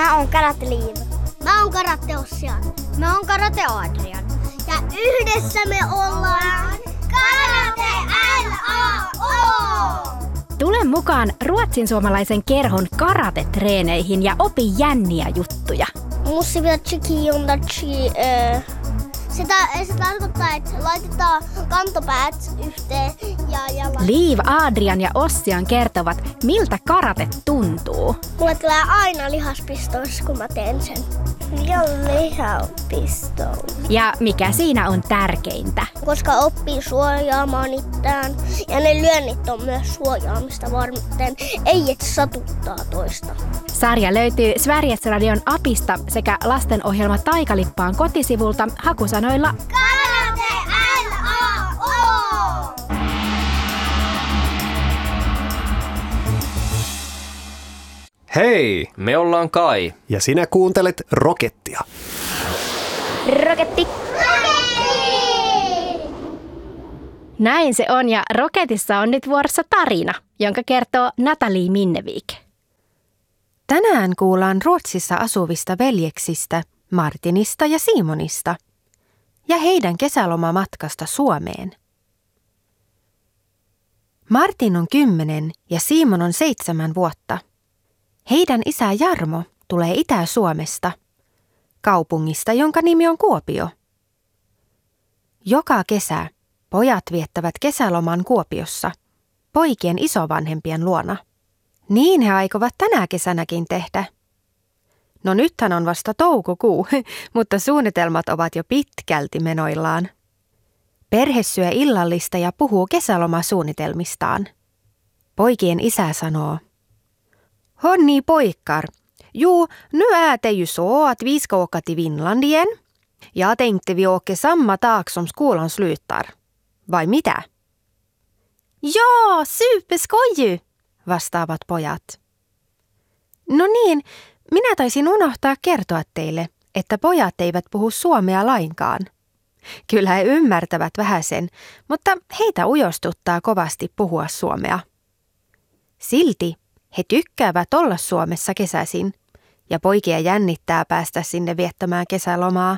Mä oon Karate Liiv. Mä oon Karate Ossian. Mä oon Karate Adrian. Ja yhdessä me ollaan Karate LAO! Tule mukaan ruotsin-suomalaisen kerhon karate-treeneihin ja opi jänniä juttuja. Se tarkoittaa, että laitetaan kantopäät yhteen ja Liiv, Adrian ja Ossian kertovat, miltä karate tuntuu. Mulle tulee aina lihaspistous, kun mä teen sen. Ja lihaspistous. Ja mikä siinä on tärkeintä? Koska oppii suojaamaan itseään. Ja ne lyönnit on myös suojaamista varmiten. Ei et satuttaa toista. Sarja löytyy Sveriges Radion appista sekä lastenohjelma Taikalippaan kotisivulta hakusanoilla Karate LAO! Hei, me ollaan Kai. Ja sinä kuuntelet Rokettia. Roketti! Näin se on ja Roketissa on nyt vuorossa tarina, jonka kertoo Nathalie Minnevik. Tänään kuullaan Ruotsissa asuvista veljeksistä Martinista ja Simonista ja heidän kesälomamatkasta Suomeen. Martin on 10 ja Simon on 7 vuotta. Heidän isä Jarmo tulee Itä-Suomesta, kaupungista, jonka nimi on Kuopio. Joka kesä pojat viettävät kesäloman Kuopiossa, poikien isovanhempien luona. Niin he aikovat tänä kesänäkin tehdä. No nythän on vasta toukokuu, mutta suunnitelmat ovat jo pitkälti menoillaan. Perhe syö illallista ja puhuu kesälomasuunnitelmistaan. Poikien isä sanoo: Honni pojkar, nu är det ju så att vi ska åka till Finlandien. Jag tänkte vi åker samma dag som skolan slutar. Vai mitä? Joo, superskoju, vastaavat pojat. No niin, minä taisin unohtaa kertoa teille, että pojat eivät puhu suomea lainkaan. Kyllä he ymmärtävät vähäsen, mutta heitä ujostuttaa kovasti puhua suomea. Silti he tykkäävät olla Suomessa kesäisin ja poikia jännittää päästä sinne viettämään kesälomaa.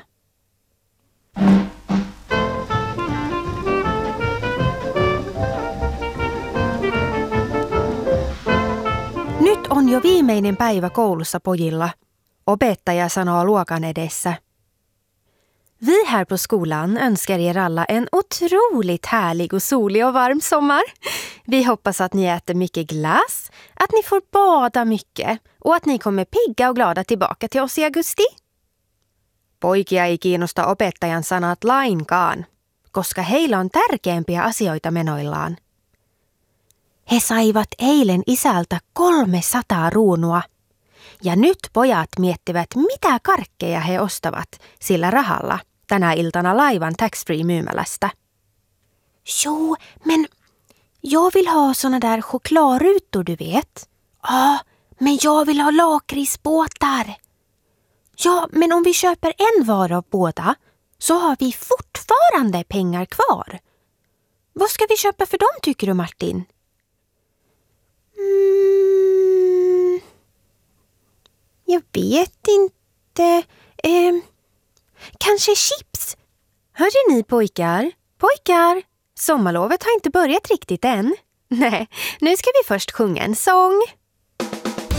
Nyt on jo viimeinen päivä koulussa pojilla. Opettaja sanoo luokan edessä: Vi här på skolan önskar er alla en otroligt härlig och solig och varm sommar. Vi hoppas att ni äter mycket glass, att ni får bada mycket och att ni kommer pigga och glada tillbaka till oss i augusti. Poikia ei kiinnosta opettajan sanat lainkaan, koska heillä on tärkeämpiä asioita menoillaan. He saivat eilen isältä 300 kruunua. Ja nyt pojat miettivät, mitä karkkeja he ostavat sillä rahalla tänä iltana laivan tax-free-myymälästä. Jo, men jag vill ha såna där chokladrutor, du vet. Ja, men jag vill ha lakritsbåtar. Ja, men om vi köper en var av båda så har vi fortfarande pengar kvar. Vad ska vi köpa för dem, tycker du, Martin? Jag vet inte. Kanske chips? Hörde ni pojkar? Pojkar! Sommarlovet har inte börjat riktigt än. Nej, nu ska vi först sjunga en sång.